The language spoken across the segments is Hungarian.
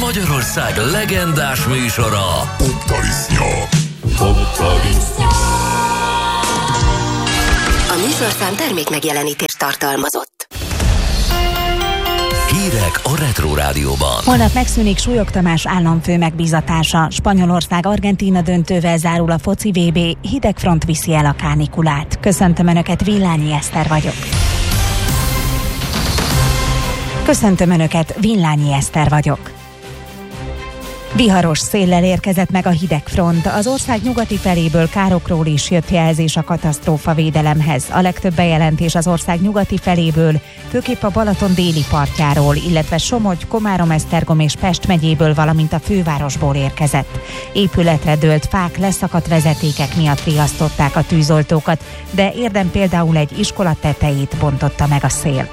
Magyarország legendás műsora, Poptarisznya. A műsorszám termék megjelenítést tartalmazott. Hírek a Retro Rádióban. Holnap megszűnik Súlyog Tamás államfő megbízatása. Spanyolország-Argentína döntővel zárul a foci VB, hideg front viszi el a kánikulát. Köszöntöm Önöket, Villányi Eszter vagyok. Viharos széllel érkezett meg a hideg front. Az ország nyugati feléből károkról is jött jelzés a katasztrófavédelemhez. A legtöbb bejelentés az ország nyugati feléből, főképp a Balaton déli partjáról, illetve Somogy, Komárom, Esztergom és Pest megyéből, valamint a fővárosból érkezett. Épületre dőlt fák, leszakadt vezetékek miatt riasztották a tűzoltókat, de érdem például egy iskola tetejét bontotta meg a szél.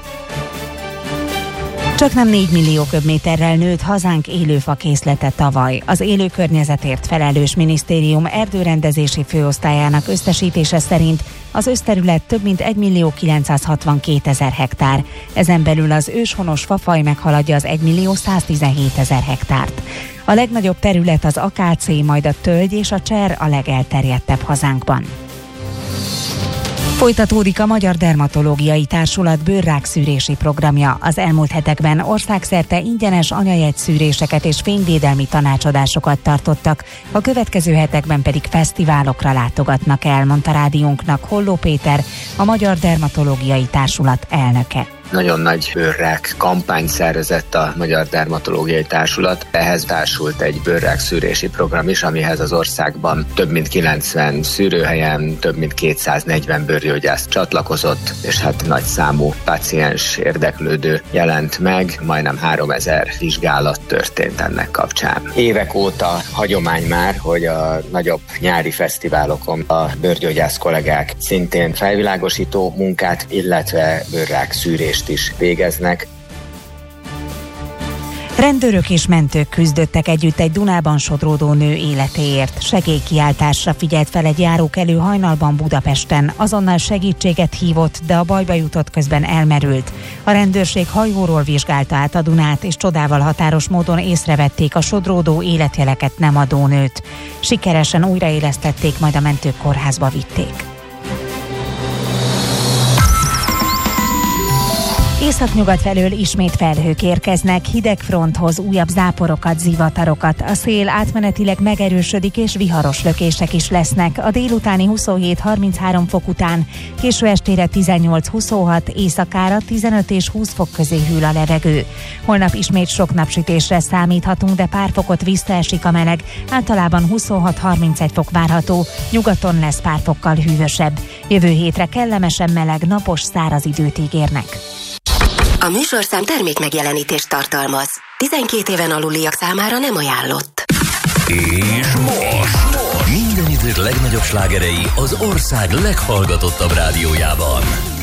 Csaknem 4 millió köbméterrel nőtt hazánk élőfakészlete tavaly. Az élő környezetért felelős minisztérium erdőrendezési főosztályának összesítése szerint az összterület több mint 1.962.000 hektár. Ezen belül az őshonos fafaj meghaladja az 1.117.000 hektárt. A legnagyobb terület az akácé, majd a tölgy és a cser a legelterjedtebb hazánkban. Folytatódik a Magyar Dermatológiai Társulat bőrrákszűrési programja. Az elmúlt hetekben országszerte ingyenes anyajegyszűréseket és fényvédelmi tanácsadásokat tartottak, a következő hetekben pedig fesztiválokra látogatnak el, mondta rádiónknak Holló Péter, a Magyar Dermatológiai Társulat elnöke. Nagyon nagy bőrrák kampányt szervezett a Magyar Dermatológiai Társulat. Ehhez társult egy bőrrákszűrési program is, amihez az országban több mint 90 szűrőhelyen több mint 240 bőrgyógyász csatlakozott, és hát nagy számú páciens érdeklődő jelent meg, majdnem 3000 vizsgálat történt ennek kapcsán. Évek óta hagyomány már, hogy a nagyobb nyári fesztiválokon a bőrgyógyász kollégák szintén felvilágosító munkát, illetve bőrrákszűrést is végeznek. Rendőrök és mentők küzdöttek együtt egy Dunában sodródó nő életéért. Segélykiáltásra figyelt fel egy járókelő hajnalban Budapesten. Azonnal segítséget hívott, de a bajba jutott közben elmerült. A rendőrség hajóról vizsgálta át a Dunát, és csodával határos módon észrevették a sodródó életjeleket nem adó nőt. Sikeresen újraélesztették, majd a mentők kórházba vitték. Északnyugat felől ismét felhők érkeznek, hidegfronthoz újabb záporokat, zivatarokat. A szél átmenetileg megerősödik és viharos lökések is lesznek. A délutáni 27-33 fok után késő estére 18-26, éjszakára 15 és 20 fok közé hűl a levegő. Holnap ismét sok napsütésre számíthatunk, de pár fokot visszaesik a meleg. Általában 26-31 fok várható, nyugaton lesz pár fokkal hűvösebb. Jövő hétre kellemesen meleg, napos, száraz időt ígérnek. A műsorszám termék megjelenítést tartalmaz. 12 éven aluliak számára nem ajánlott. És most minden idők legnagyobb slágerei az ország leghallgatottabb rádiójában.